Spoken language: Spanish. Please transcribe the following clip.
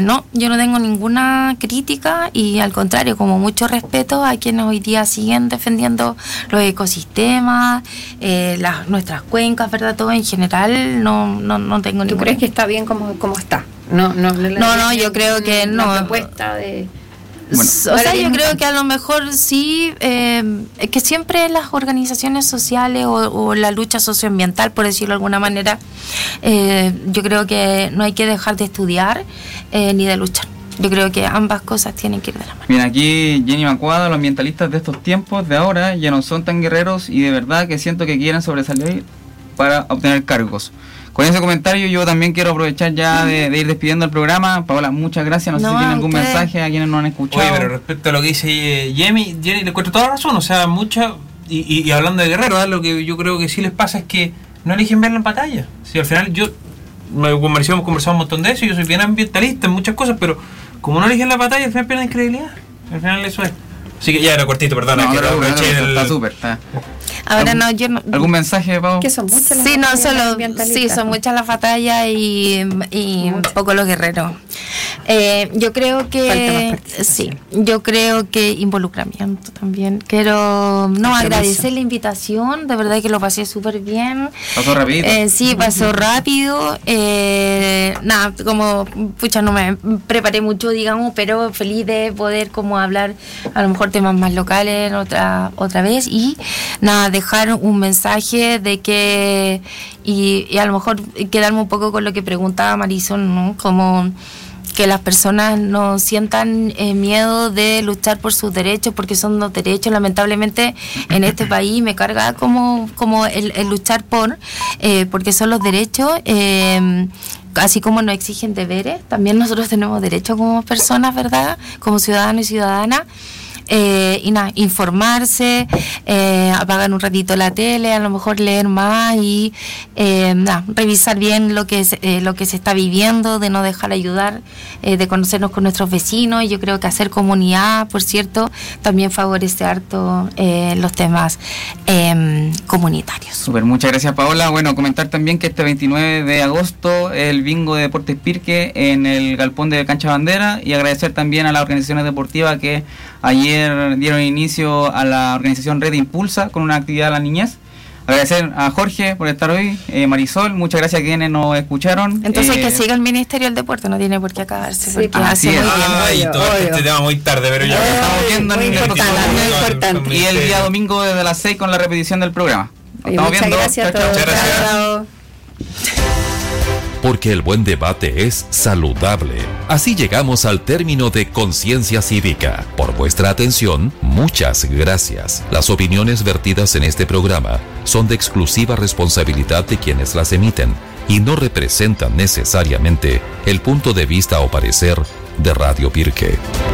No, yo no tengo ninguna crítica y al contrario, como mucho respeto a quienes hoy día siguen defendiendo los ecosistemas, nuestras cuencas, ¿verdad? Todo en general, no tengo ninguna. ¿Tú crees que está bien como está? No, yo creo que no. La propuesta de... Bueno, o sea, yo creo que a lo mejor sí, que siempre las organizaciones sociales o la lucha socioambiental, por decirlo de alguna manera, yo creo que no hay que dejar de estudiar ni de luchar. Yo creo que ambas cosas tienen que ir de la mano. Bien, aquí Jenny Macuada, los ambientalistas de estos tiempos, de ahora, ya no son tan guerreros y de verdad que siento que quieren sobresalir para obtener cargos. Con ese comentario yo también quiero aprovechar ya de ir despidiendo el programa. Paola, muchas gracias. No sé si tienen algún mensaje a quienes no han escuchado. Oye, pero respecto a lo que dice Jenny le encuentro toda la razón. O sea, y hablando de guerreros, lo que yo creo que sí les pasa es que no eligen verla en batalla. Si al final hemos conversado un montón de eso, yo soy bien ambientalista en muchas cosas, pero como no eligen la batalla, al final pierden credibilidad. Al final eso es. Así que ya era cortito, perdón. Está súper. Ahora yo no. ¿Algún mensaje, Pau? Que son muchas las son muchas las batallas y un poco los guerreros. Yo creo que involucramiento también. Quiero agradecer la invitación, de verdad que lo pasé súper bien. ¿Pasó rápido? Sí, pasó rápido. No me preparé mucho, digamos, pero feliz de poder como hablar a lo mejor temas más locales otra vez y dejar un mensaje de que y a lo mejor quedarme un poco con lo que preguntaba Marisol, ¿no? Como que las personas no sientan miedo de luchar por sus derechos, porque son los derechos. Lamentablemente en este país me carga como el luchar porque son los derechos. Así como nos exigen deberes, también nosotros tenemos derechos como personas, ¿verdad? Como ciudadanos y ciudadanas. Informarse, apagar un ratito la tele, a lo mejor leer más y revisar bien lo que se está viviendo, de no dejar ayudar, de conocernos con nuestros vecinos. Yo creo que hacer comunidad, por cierto, también favorece harto los temas comunitarios. Súper, muchas gracias, Paola. Bueno, comentar también que este 29 de agosto el bingo de Deportes Pirque en el galpón de Cancha Bandera, y agradecer también a las organizaciones deportivas que ayer dieron inicio a la organización Red Impulsa con una actividad a la niñez. Agradecer a Jorge por estar hoy, Marisol, muchas gracias a quienes nos escucharon. Entonces que siga el Ministerio del Deporte, no tiene por qué acabarse. Sí, porque hace muy bien. Este tema muy tarde, pero ya estamos viendo muy importante. Y el día domingo desde las 6 con la repetición del programa. Estamos viendo. Gracias a todos. Muchas gracias. Chao. Porque el buen debate es saludable. Así llegamos al término de Conciencia Cívica. Por vuestra atención, muchas gracias. Las opiniones vertidas en este programa son de exclusiva responsabilidad de quienes las emiten y no representan necesariamente el punto de vista o parecer de Radio Pirque.